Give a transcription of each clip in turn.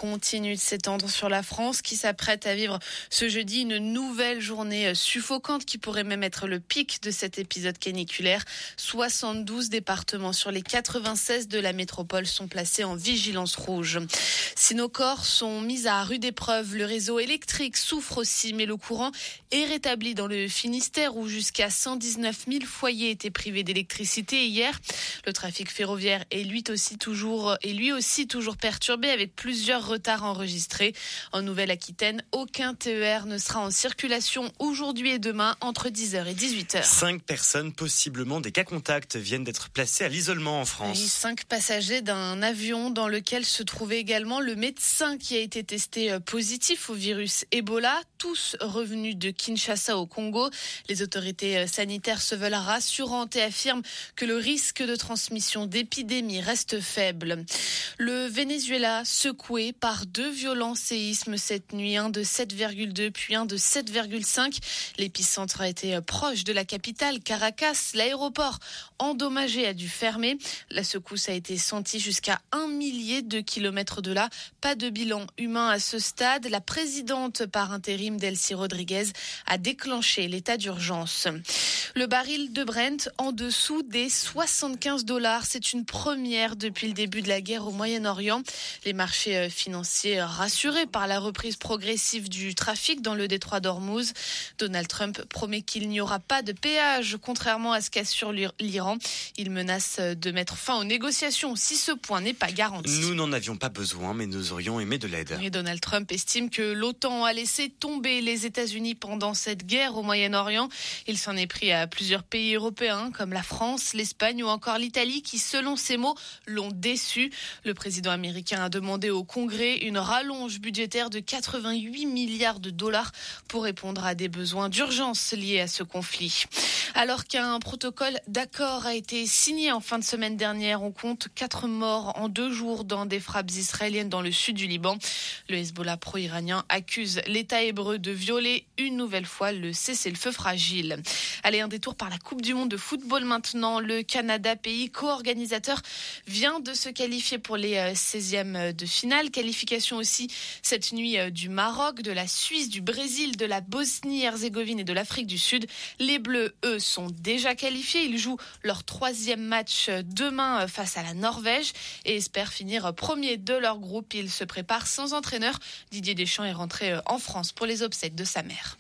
continue de s'étendre sur la France qui s'apprête à vivre ce jeudi une nouvelle journée suffocante qui pourrait même être le pic de cet épisode caniculaire. 72 départements sur les 96 de la métropole sont placés en vigilance rouge. Si nos corps sont mis à rude épreuve, le réseau électrique souffre aussi, mais le courant est rétabli dans le Finistère où jusqu'à 119 000 foyers étaient privés d'électricité hier. Le trafic ferroviaire est lui aussi toujours perturbé avec plusieurs retards enregistrés. En Nouvelle-Aquitaine, aucun TER ne sera en circulation aujourd'hui et demain entre 10h et 18h. 5 personnes, possiblement des cas contacts, viennent d'être placées à l'isolement en France. Et 5 passagers d'un avion dans lequel se trouvait également le médecin qui a été testé positif au virus Ebola, tous revenus de Kinshasa au Congo. Les autorités sanitaires se veulent rassurantes et affirment que le risque de transmission d'épidémie reste faible. Le Venezuela secoué par 2 violents séismes cette nuit, un de 7,2 puis un de 7,5. L'épicentre a été proche de la capitale, Caracas. L'aéroport endommagé a dû fermer. La secousse a été sentie jusqu'à 1 millier de kilomètres de là. Pas de bilan humain à ce stade. La présidente par intérim Delcy Rodriguez a déclenché l'état d'urgence. Le baril de Brent en dessous des $75. C'est une première depuis le début de la guerre au Moyen-Orient. Les marchés financiers rassurés par la reprise progressive du trafic dans le détroit d'Ormuz. Donald Trump promet qu'il n'y aura pas de péage, contrairement à ce qu'assure l'Iran. Il menace de mettre fin aux négociations si ce point n'est pas garanti. Nous n'en avions pas besoin, mais nous aurions aimé de l'aide. Et Donald Trump estime que l'OTAN a laissé tomber les États-Unis pendant cette guerre au Moyen-Orient. Il s'en est pris à plusieurs pays européens comme la France, l'Espagne ou encore l'Italie qui, selon ses mots, l'ont déçu. Le président américain a demandé au Congrès une rallonge budgétaire de 88 milliards de dollars pour répondre à des besoins d'urgence liés à ce conflit. Alors qu'un protocole d'accord a été signé en fin de semaine dernière, on compte 4 morts en 2 jours dans des frappes israéliennes dans le sud du Liban. Le Hezbollah pro-iranien accuse l'État hébreu de violer une nouvelle fois le cessez-le-feu fragile. Allez, un détour par la Coupe du monde de football maintenant. Le Canada, pays co-organisateur, vient de se qualifier pour les 16e de finale. Qualification aussi cette nuit du Maroc, de la Suisse, du Brésil, de la Bosnie-Herzégovine et de l'Afrique du Sud. Les Bleus, eux, sont déjà qualifiés. Ils jouent leur 3e match demain face à la Norvège et espèrent finir premier de leur groupe. Ils se préparent sans entraîneur. Didier Deschamps est rentré en France pour les obsèques de sa mère.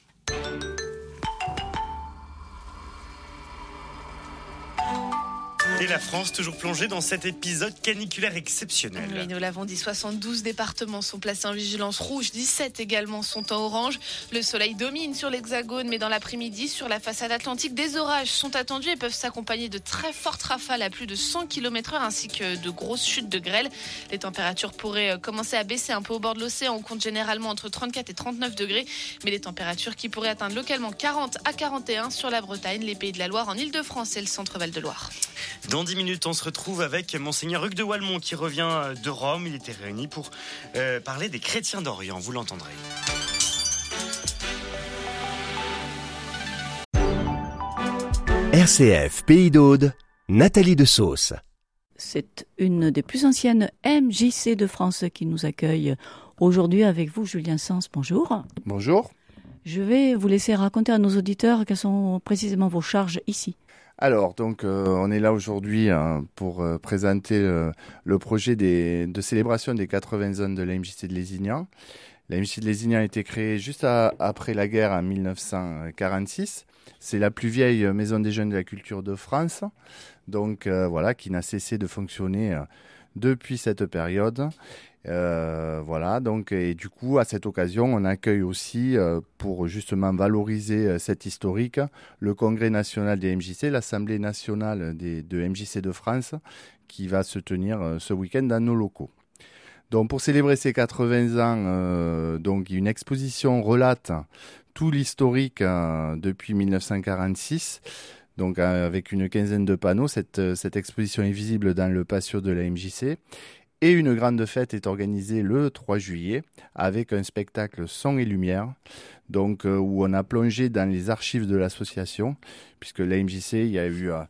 Et la France, toujours plongée dans cet épisode caniculaire exceptionnel. Oui, nous l'avons dit, 72 départements sont placés en vigilance rouge, 17 également sont en orange. Le soleil domine sur l'Hexagone, mais dans l'après-midi, sur la façade atlantique, des orages sont attendus et peuvent s'accompagner de très fortes rafales à plus de 100 km/h ainsi que de grosses chutes de grêle. Les températures pourraient commencer à baisser un peu au bord de l'océan. On compte généralement entre 34 et 39 degrés, mais les températures qui pourraient atteindre localement 40 à 41 sur la Bretagne, les Pays de la Loire, en Île-de-France et le centre-Val de Loire. Dans 10 minutes, on se retrouve avec Monseigneur Hugues de Walmont qui revient de Rome. Il était réuni pour parler des chrétiens d'Orient. Vous l'entendrez. RCF Pays d'Aude, Nathalie de Sauce. C'est une des plus anciennes MJC de France qui nous accueille aujourd'hui avec vous, Julien Sens. Bonjour. Bonjour. Je vais vous laisser raconter à nos auditeurs quelles sont précisément vos charges ici. Alors, donc, on est là aujourd'hui pour présenter le projet de célébration des 80 ans de la MJC de Lézignan. La MJC de Lézignan a été créée juste après la guerre en 1946. C'est la plus vieille maison des jeunes de la culture de France, donc voilà, qui n'a cessé de fonctionner depuis cette période. Voilà, donc, et du coup, à cette occasion, on accueille aussi, pour justement valoriser cet historique, le Congrès national des MJC, l'Assemblée nationale de MJC de France, qui va se tenir ce week-end dans nos locaux. Donc, pour célébrer ces 80 ans, donc, une exposition relate tout l'historique depuis 1946. Donc, avec une quinzaine de panneaux, cette exposition est visible dans le patio de la MJC. Et une grande fête est organisée le 3 juillet avec un spectacle son et lumière, donc où on a plongé dans les archives de l'association, puisque la MJC, il y a eu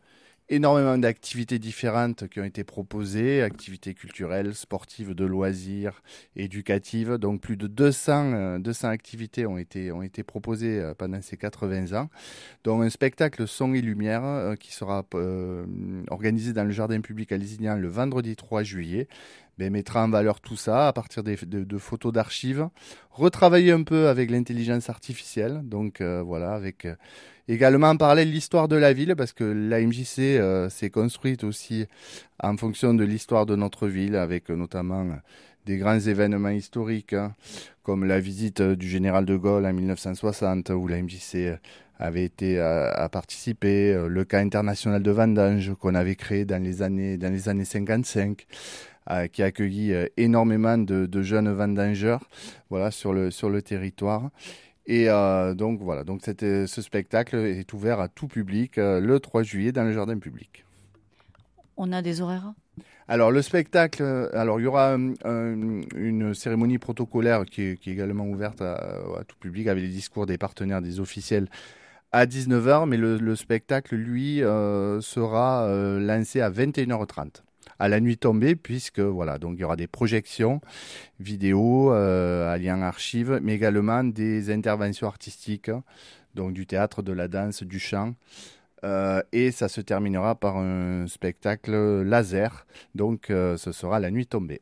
énormément d'activités différentes qui ont été proposées, activités culturelles, sportives, de loisirs, éducatives. Donc plus de 200 activités ont été proposées pendant ces 80 ans. Donc un spectacle son et lumière qui sera organisé dans le jardin public à Lézignan le vendredi 3 juillet. Mettra en valeur tout ça à partir de photos d'archives, retravailler un peu avec l'intelligence artificielle, donc avec également en parallèle l'histoire de la ville, parce que la MJC s'est construite aussi en fonction de l'histoire de notre ville, avec notamment des grands événements historiques, comme la visite du général de Gaulle en 1960, où la MJC avait été à participer, le camp international de vendange qu'on avait créé dans les années 55. Qui a accueilli énormément de jeunes vendangeurs sur le territoire. Et donc ce spectacle est ouvert à tout public le 3 juillet dans le jardin public. On a des horaires ? Alors le spectacle, il y aura une cérémonie protocolaire qui est également ouverte à tout public avec les discours des partenaires, des officiels à 19h, mais le spectacle, lui, sera lancé à 21h30. À la nuit tombée, puisque donc il y aura des projections vidéo, alliant archives, mais également des interventions artistiques, donc du théâtre, de la danse, du chant, et ça se terminera par un spectacle laser, donc ce sera la nuit tombée.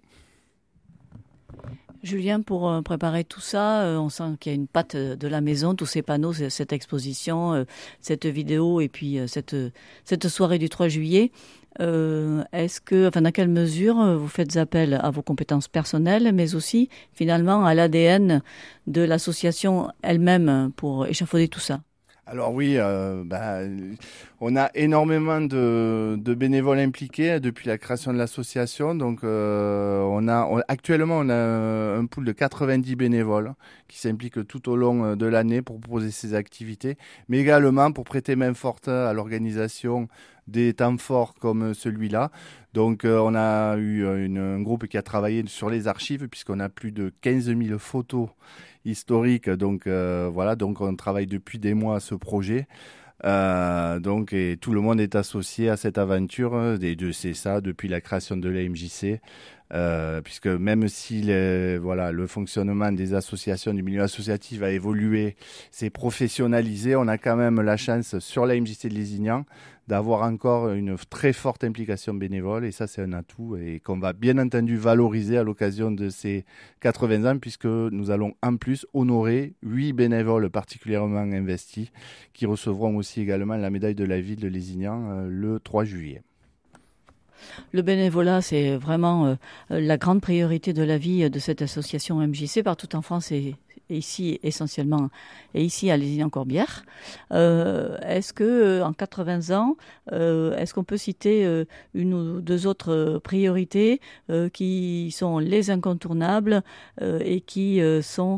Julien, pour préparer tout ça, on sent qu'il y a une patte de la maison, tous ces panneaux, cette exposition, cette vidéo et puis cette soirée du 3 juillet. Dans quelle mesure vous faites appel à vos compétences personnelles, mais aussi finalement à l'ADN de l'association elle-même pour échafauder tout ça? Alors oui, on a énormément de bénévoles impliqués depuis la création de l'association. Donc actuellement on a un pool de 90 bénévoles qui s'impliquent tout au long de l'année pour proposer ces activités, mais également pour prêter main forte à l'organisation des temps forts comme celui-là. Donc on a eu un groupe qui a travaillé sur les archives puisqu'on a plus de 15 000 photos historiques. Donc donc on travaille depuis des mois à ce projet. Et tout le monde est associé à cette aventure. C'est ça depuis la création de la MJC. Puisque même si le fonctionnement des associations, du milieu associatif a évolué, s'est professionnalisé, on a quand même la chance sur la MJC de Lézignan d'avoir encore une très forte implication bénévole, et ça c'est un atout et qu'on va bien entendu valoriser à l'occasion de ces 80 ans, puisque nous allons en plus honorer 8 bénévoles particulièrement investis qui recevront aussi également la médaille de la ville de Lézignan le 3 juillet. Le bénévolat, c'est vraiment la grande priorité de la vie de cette association MJC partout en France et ici essentiellement, et ici à Lézignan-Corbière. Est-ce que en 80 ans, est-ce qu'on peut citer une ou deux autres priorités qui sont les incontournables et qui sont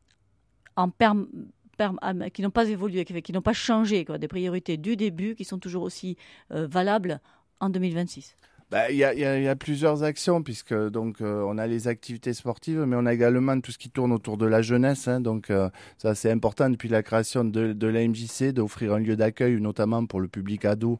qui n'ont pas évolué, qui n'ont pas changé, des priorités du début qui sont toujours aussi valables en 2026? Il y a plusieurs actions puisque on a les activités sportives, mais on a également tout ce qui tourne autour de la jeunesse. Ça c'est important depuis la création de la MJC d'offrir un lieu d'accueil notamment pour le public ado.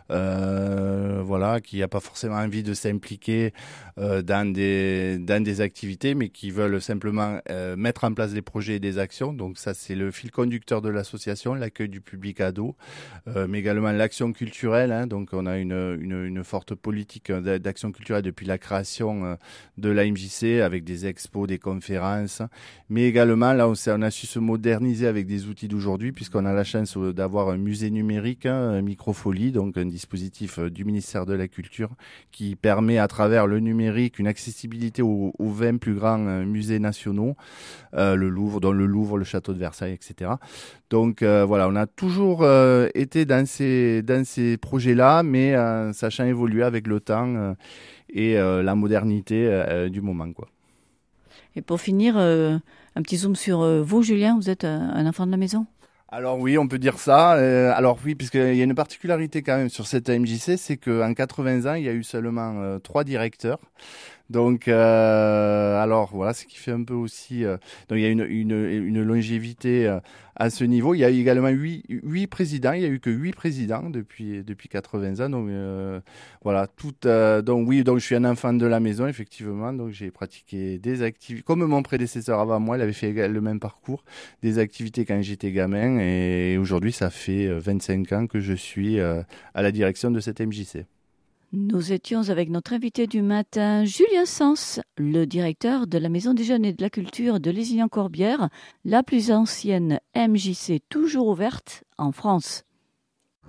Qui n'a pas forcément envie de s'impliquer dans des activités, mais qui veulent simplement mettre en place des projets et des actions. Donc ça, c'est le fil conducteur de l'association, l'accueil du public ado, mais également l'action culturelle. Donc on a une forte politique d'action culturelle depuis la création de la MJC, avec des expos, des conférences, mais également là on a su se moderniser avec des outils d'aujourd'hui, puisqu'on a la chance d'avoir un musée numérique, un Microfolie, donc un dispositif du ministère de la Culture qui permet à travers le numérique une accessibilité aux 20 plus grands musées nationaux, le Louvre, le Château de Versailles, etc. Donc on a toujours été dans ces projets-là, mais sachant évoluer avec le temps et la modernité du moment, quoi. Et pour finir, un petit zoom sur vous, Julien, vous êtes un enfant de la maison? Alors oui, on peut dire ça. Puisqu'il y a une particularité quand même sur cette MJC, c'est qu'en 80 ans, il y a eu seulement 3 directeurs. Donc, alors voilà, ce qui fait un peu aussi. Donc, il y a une longévité à ce niveau. Il y a également 8 présidents. Il y a eu que 8 présidents depuis 80 ans. Donc, voilà, donc je suis un enfant de la maison, effectivement. Donc, j'ai pratiqué des activités, comme mon prédécesseur avant moi, il avait fait le même parcours, des activités quand j'étais gamin. Et aujourd'hui, ça fait 25 ans que je suis à la direction de cette MJC. Nous étions avec notre invité du matin, Julien Sens, le directeur de la Maison des Jeunes et de la Culture de Lézignan-Corbière, la plus ancienne MJC toujours ouverte en France.